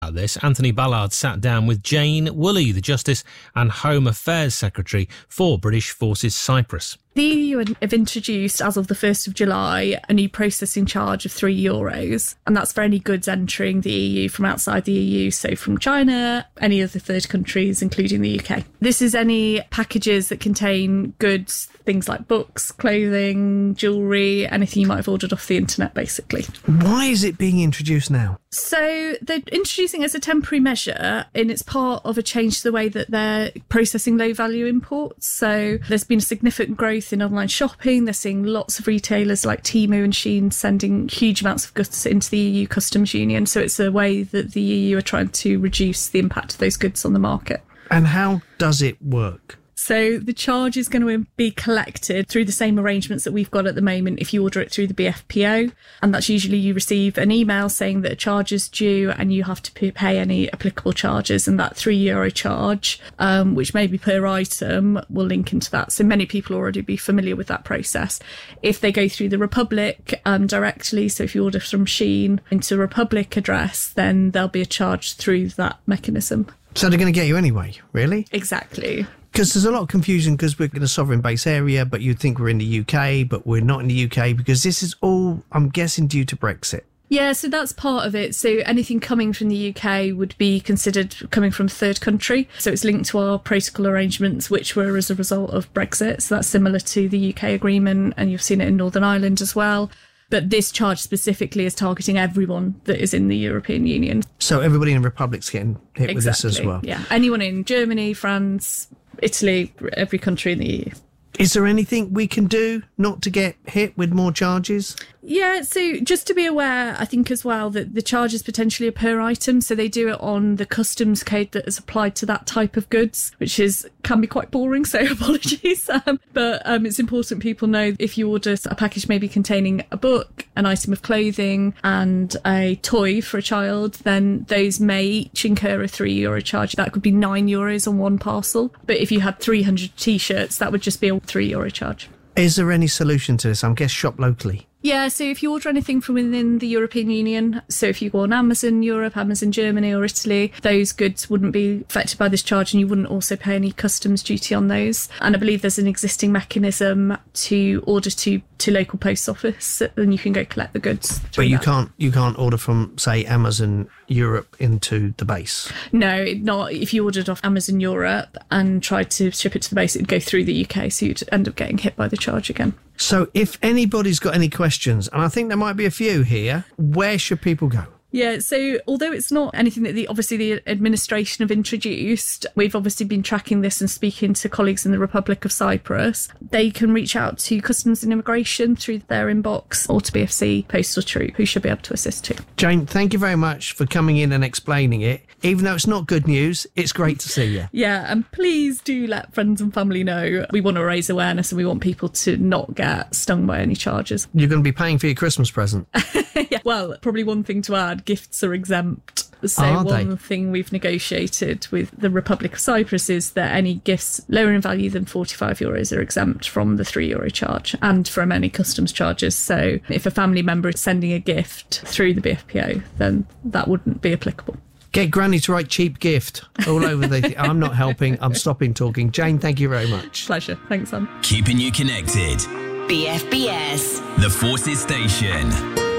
about this, Anthony Ballard sat down with Jane Woolley, the Justice and Home Affairs Secretary for British Forces Cyprus. The EU have introduced, as of the 1st of July, a new processing charge of €3, and that's for any goods entering the EU from outside the EU, so from China, any other third countries, including the UK. This is any packages that contain goods, things like books, clothing, jewellery, anything you might have ordered off the internet, basically. Why is it being introduced now? So they're introducing it as a temporary measure, and it's part of a change to the way that they're processing low-value imports. So there's been a significant growth in online shopping. They're seeing lots of retailers like Temu and Shein sending huge amounts of goods into the EU customs union. So it's a way that the EU are trying to reduce the impact of those goods on the market. And how does it work? So the charge is going to be collected through the same arrangements that we've got at the moment if you order it through the BFPO. And that's usually you receive an email saying that a charge is due and you have to pay any applicable charges. And that €3 charge, which may be per item, will link into that. So many people already be familiar with that process. If they go through the Republic directly, so if you order from Shein into a Republic address, then there'll be a charge through that mechanism. So they're going to get you anyway, really? Exactly. Because there's a lot of confusion because we're in a sovereign base area, but you'd think we're in the UK, but we're not in the UK because this is all, I'm guessing, due to Brexit. Yeah, so that's part of it. So anything coming from the UK would be considered coming from a third country. So it's linked to our protocol arrangements, which were as a result of Brexit. So that's similar to the UK agreement, and you've seen it in Northern Ireland as well. But this charge specifically is targeting everyone that is in the European Union. So everybody in the Republic's getting hit with this as well? Yeah, anyone in Germany, France, Italy, every country in the EU. Is there anything we can do not to get hit with more charges? Yeah, so just to be aware, I think as well that the charge is potentially a per item, so they do it on the customs code that is applied to that type of goods, which can be quite boring, so apologies. But it's important people know if you order a package maybe containing a book, an item of clothing and a toy for a child, then those may each incur a €3 charge. That could be €9 on one parcel. But if you had 300 T-shirts, that would just be a €3 charge. Is there any solution to this? I guess shop locally. Yeah, so if you order anything from within the European Union, so if you go on Amazon Europe, Amazon Germany or Italy, those goods wouldn't be affected by this charge and you wouldn't also pay any customs duty on those. And I believe there's an existing mechanism to order to local post office and you can go collect the goods. But you can't order from, say, Amazon Europe into the base? No, not if you ordered off Amazon Europe and tried to ship it to the base, it'd go through the UK, so you'd end up getting hit by the charge again. So if anybody's got any questions, and I think there might be a few here, where should people go? Yeah, so although it's not anything that the administration have introduced, we've obviously been tracking this and speaking to colleagues in the Republic of Cyprus. They can reach out to Customs and Immigration through their inbox or to BFC Postal Troop, who should be able to assist too. Jane, thank you very much for coming in and explaining it. Even though it's not good news, it's great to see you. Yeah, and please do let friends and family know. We want to raise awareness and we want people to not get stung by any charges. You're going to be paying for your Christmas present. Yeah. Well, probably one thing to add, gifts are exempt. So one thing we've negotiated with the Republic of Cyprus is that any gifts lower in value than €45 are exempt from the €3 charge and from any customs charges. So if a family member is sending a gift through the BFPO, then that wouldn't be applicable. Get Granny to write cheap gift all over the... I'm not helping. I'm stopping talking. Jane, thank you very much. Pleasure. Thanks, Sam. Keeping you connected. BFBS. The Forces Station.